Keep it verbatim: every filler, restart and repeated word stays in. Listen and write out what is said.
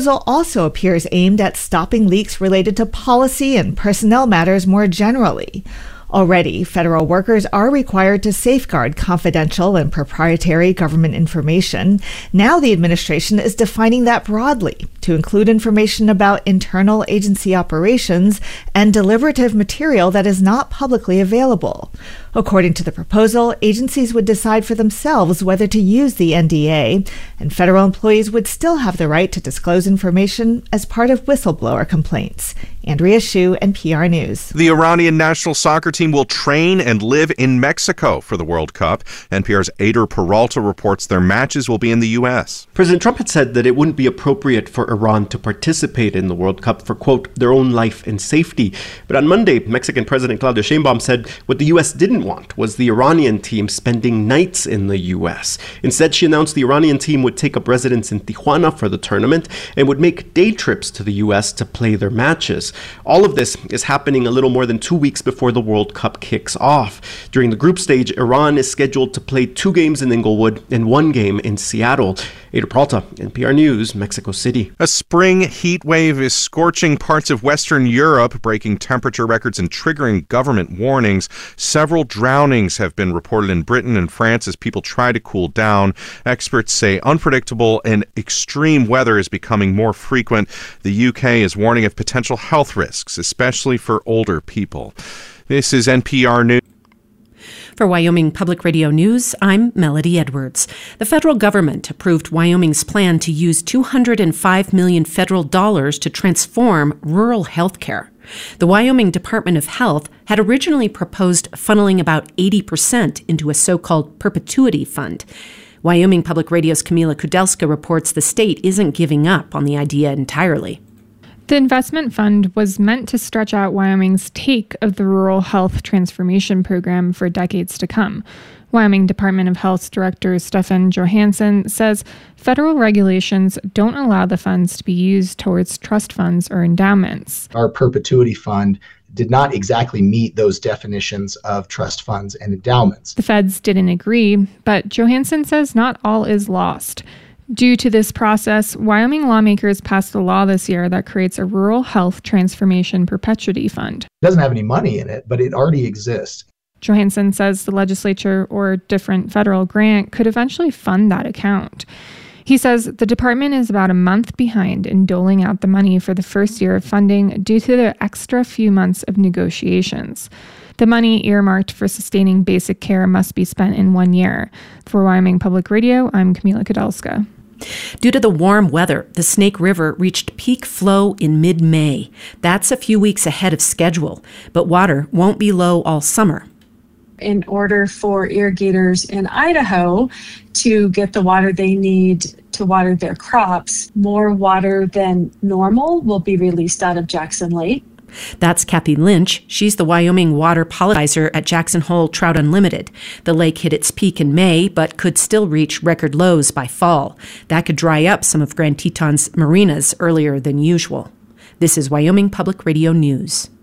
proposal also appears aimed at stopping leaks related to policy and personnel matters more generally. Already, federal workers are required to safeguard confidential and proprietary government information. Now the administration is defining that broadly to include information about internal agency operations and deliberative material that is not publicly available. According to the proposal, agencies would decide for themselves whether to use the N D A, and federal employees would still have the right to disclose information as part of whistleblower complaints. Andrea Hsu, N P R News. The Iranian national soccer team will train and live in Mexico for the World Cup. N P R's Ader Peralta reports their matches will be in the U S. President Trump had said that it wouldn't be appropriate for Iran to participate in the World Cup for, quote, their own life and safety. But on Monday, Mexican President Claudia Sheinbaum said what the U S didn't want was the Iranian team spending nights in the U S. Instead, she announced the Iranian team would take up residence in Tijuana for the tournament and would make day trips to the U S to play their matches. All of this is happening a little more than two weeks before the World Cup kicks off. During the group stage, Iran is scheduled to play two games in Inglewood and one game in Seattle. Ader Peralta, N P R News, Mexico City. A spring heat wave is scorching parts of Western Europe, breaking temperature records and triggering government warnings. Several drownings have been reported in Britain and France as people try to cool down. Experts say unpredictable and extreme weather is becoming more frequent. The U K is warning of potential health risks, especially for older people. This is N P R News. For Wyoming Public Radio News, I'm Melody Edwards. The federal government approved Wyoming's plan to use two hundred five million dollars federal dollars to transform rural health care. The Wyoming Department of Health had originally proposed funneling about eighty percent into a so-called perpetuity fund. Wyoming Public Radio's Camila Kudelska reports the state isn't giving up on the idea entirely. The investment fund was meant to stretch out Wyoming's take of the Rural Health Transformation Program for decades to come. Wyoming Department of Health Director Stefan Johansson says federal regulations don't allow the funds to be used towards trust funds or endowments. Our perpetuity fund did not exactly meet those definitions of trust funds and endowments. The feds didn't agree, but Johansson says not all is lost. Due to this process, Wyoming lawmakers passed a law this year that creates a Rural Health Transformation Perpetuity Fund. It doesn't have any money in it, but it already exists. Johansson says the legislature or a different federal grant could eventually fund that account. He says the department is about a month behind in doling out the money for the first year of funding due to the extra few months of negotiations. The money earmarked for sustaining basic care must be spent in one year. For Wyoming Public Radio, I'm Camila Kudelska. Due to the warm weather, the Snake River reached peak flow in mid-May. That's a few weeks ahead of schedule, but water won't be low all summer. In order for irrigators in Idaho to get the water they need to water their crops, more water than normal will be released out of Jackson Lake. That's Kathy Lynch. She's the Wyoming water pollinarizer at Jackson Hole Trout Unlimited. The lake hit its peak in May, but could still reach record lows by fall. That could dry up some of Grand Teton's marinas earlier than usual. This is Wyoming Public Radio News.